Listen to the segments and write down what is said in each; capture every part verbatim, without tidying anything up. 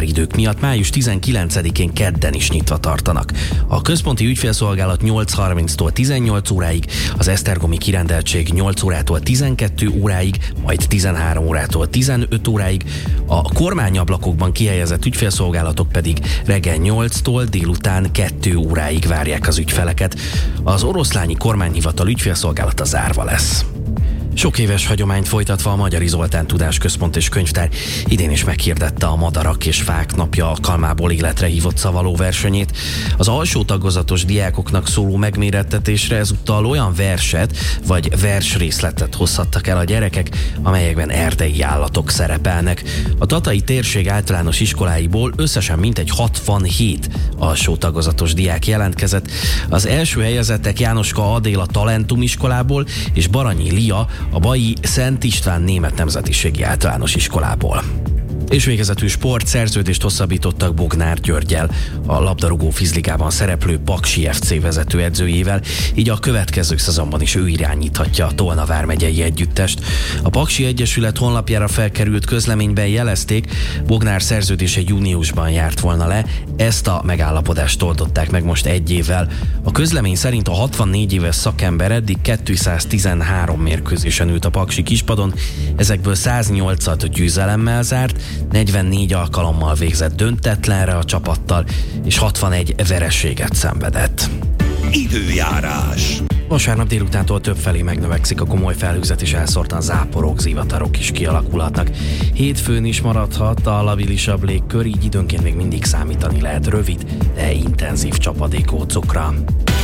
határidők miatt május tizenkilencedikén kedden is nyitva tartanak. A központi ügyfélszolgálat nyolc harminctól tizennyolc óráig, az esztergomi kirendeltség nyolc órától tizenkét óráig, majd tizenhárom órától tizenöt óráig, a kormányablakokban kihelyezett ügyfélszolgálatok pedig reggel nyolctól délután kettő óráig várják az ügyfeleket. Az oroszlányi kormányhivatal ügyfélszolgálata zárva lesz. Sok éves hagyományt folytatva a Magyari Zoltán Tudásközpont és Könyvtár idén is meghirdette a Madarak és Fák napja alkalmából életre hívott szavaló versenyét. Az alsó tagozatos diákoknak szóló megmérettetésre ezúttal olyan verset vagy versrészletet hozhattak el a gyerekek, amelyekben erdei állatok szerepelnek. A tatai térség általános iskoláiból összesen mintegy hatvanhét alsó tagozatos diák jelentkezett. Az első helyezettek Jánoska Adéla Talentum iskolából és Baranyi Lia a Baji Szent István Német Nemzetiségi Általános Iskolából. És végezetül sport szerződést hosszabbítottak Bognár Györggyel, a labdarúgó fizligában szereplő Paksi ef cé vezetőedzőjével, így a következő szezonban is ő irányíthatja a Tolna vármegyei együttest. A Paksi Egyesület honlapjára felkerült közleményben jelezték, Bognár szerződése júniusban járt volna le, ezt a megállapodást oldották meg most egy évvel. A közlemény szerint a hatvannégy éves szakember eddig kétszáztizenhárom mérkőzésen ült a Paksi kispadon, ezekből száznyolcat győzelemmel zárt, negyvennégy alkalommal végzett döntetlenre a csapattal, és hatvanegy vereséget szenvedett. Időjárás. Vasárnap délutántól többfelé megnövekszik a komoly felhőzet, és elszórtan záporok, zivatarok is kialakulhatnak. Hétfőn is maradhat a labilisabb légkör, így időnként még mindig számítani lehet rövid, de intenzív csapadékócokra.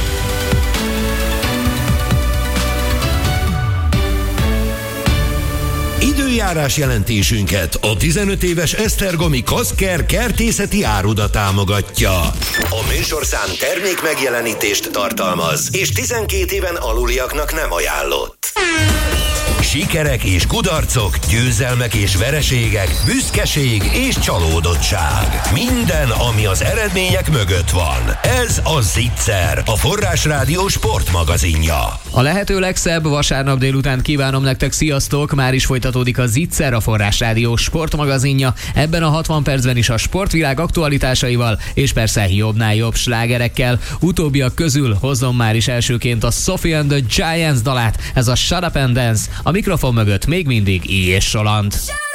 Időjárás jelentésünket a tizenöt éves esztergomi Kaszker kertészeti áruda támogatja. A műsorszám termék megjelenítést tartalmaz, és tizenkét éven aluliaknak nem ajánlott. Sikerek és kudarcok, győzelmek és vereségek, büszkeség és csalódottság. Minden, ami az eredmények mögött van. Ez a Zicser, a Forrásrádió sportmagazinja. A lehető legszebb vasárnap délután kívánom nektek, sziasztok! Már is folytatódik a Zicser, a Forrásrádió sportmagazinja. Ebben a hatvan percben is a sportvilág aktualitásaival, és persze jobbnál jobb slágerekkel. Utóbbiak közül hozom már is elsőként a Sophie and the Giants dalát, ez a Shut Up and Dance. A mikrofon mögött még mindig I. és Solant.